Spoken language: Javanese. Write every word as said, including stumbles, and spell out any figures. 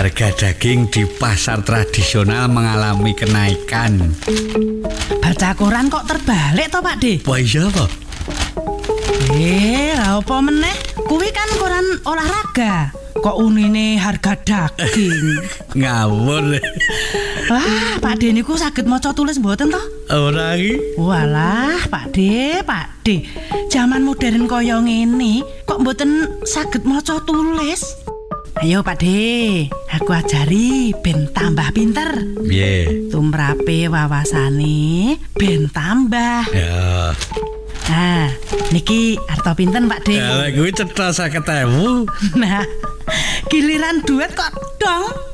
harga daging di pasar tradisional mengalami kenaikan. Baca koran kok terbalik toh Pak De? Wah iya toh? Eh, lha apa meneh? Kuwi kan koran olahraga. Kok unine harga daging? Ngawur. Wah, Pak De niku saged maca tulis mboten toh? Ora iki. Walah, Pak De, Pak De. Zaman modern kaya ngene, kok mboten saged maca tulis? Ayo Pak De, aku ajari ben tambah pinter. Piye? Tumrape wawasane ben tambah. Ya. Nah, niki arto pinten Pak De? Ya, kuwi cetha seket ewu. Nah, giliran duit kok dong.